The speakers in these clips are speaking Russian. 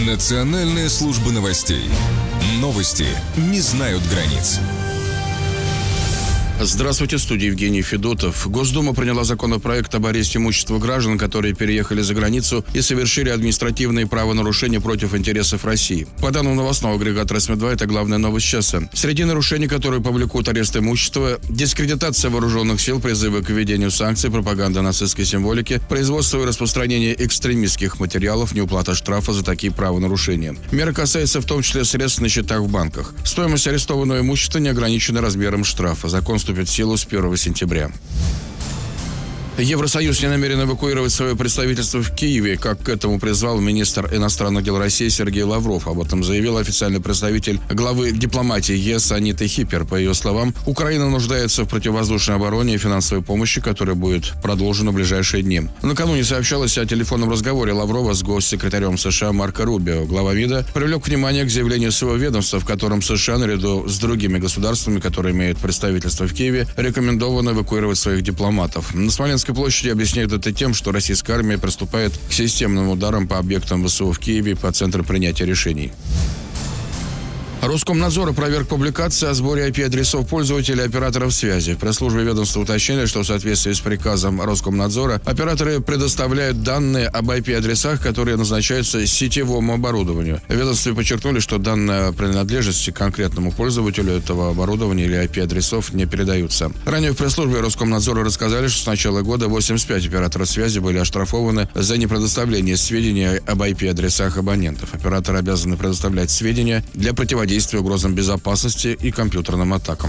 Национальная служба новостей. Новости не знают границ. Здравствуйте, в студии Евгений Федотов. Госдума приняла законопроект об аресте имущества граждан, которые переехали за границу и совершили административные правонарушения против интересов России. По данным новостного агрегатора СМИ-2, это главная новость часа. Среди нарушений, которые повлекут арест имущества: дискредитация вооруженных сил, призывы к введению санкций, пропаганда нацистской символики, производство и распространение экстремистских материалов, неуплата штрафа за такие правонарушения. Мера касается в том числе средств на счетах в банках. Стоимость арестованного имущества не ограничена размером штрафа. Закон вступит в силу с 1 сентября. Евросоюз не намерен эвакуировать свое представительство в Киеве, как к этому призвал министр иностранных дел России Сергей Лавров. Об этом заявил официальный представитель главы дипломатии ЕС Анита Хиппер. По ее словам, Украина нуждается в противовоздушной обороне и финансовой помощи, которая будет продолжена в ближайшие дни. Накануне сообщалось о телефонном разговоре Лаврова с госсекретарем США Марко Рубио. Глава МИДа привлек внимание к заявлению своего ведомства, в котором США, наряду с другими государствами, которые имеют представительство в Киеве, рекомендовано эвакуировать своих дипломатов. На Смоленской площади объясняют это тем, что российская армия приступает к системным ударам по объектам ВСУ в Киеве по центру принятия решений. Роскомнадзор опроверг публикации о сборе IP-адресов пользователей и операторов связи. В пресс-службе ведомства уточнили, что в соответствии с приказом Роскомнадзора операторы предоставляют данные об IP-адресах, которые назначаются сетевому оборудованию. В ведомстве подчеркнули, что данные о принадлежности к конкретному пользователю этого оборудования или IP-адресов не передаются. Ранее в пресс-службе Роскомнадзора рассказали, что с начала года 85 операторов связи были оштрафованы за непредоставление сведений об IP-адресах абонентов. Операторы обязаны предоставлять сведения для противодействия угрозам безопасности и компьютерным атакам.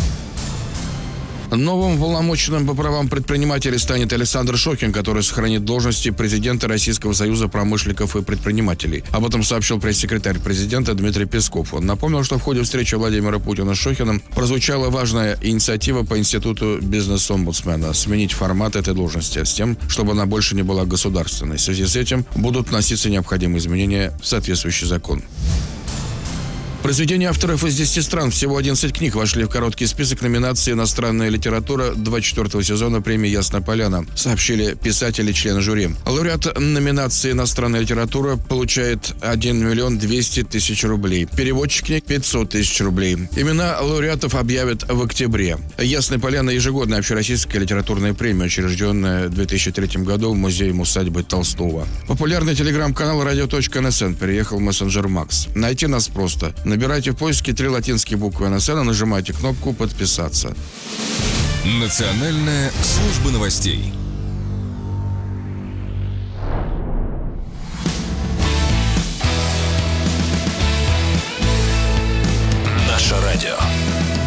Новым полномоченным по правам предпринимателей станет Александр Шокин, который сохранит должности президента Российского союза промышленников и предпринимателей. Об этом сообщил пресс-секретарь президента Дмитрий Песков. Он напомнил, что в ходе встречи Владимира Путина с Шокиным прозвучала важная инициатива по институту бизнес-омбудсмена сменить формат этой должности с тем, чтобы она больше не была государственной. В связи с этим будут вноситься необходимые изменения в соответствующий закон. Произведения авторов из 10 стран, всего 11 книг, вошли в короткий список номинаций «Иностранная литература» 24-го сезона премии «Ясная поляна», сообщили писатели, члены жюри. Лауреат номинации «Иностранная литература» получает 1 миллион 200 тысяч рублей. Переводчик книг – 500 тысяч рублей. Имена лауреатов объявят в октябре. «Ясная поляна» – ежегодная общероссийская литературная премия, учрежденная в 2003 году в музее-усадьбы Толстого. Популярный телеграм-канал «Радио.НСН» переехал в мессенджер Макс. Найти нас просто. Набирайте в поиске 3 латинские буквы НСН и нажимайте кнопку «Подписаться». Национальная служба новостей. Наше радио.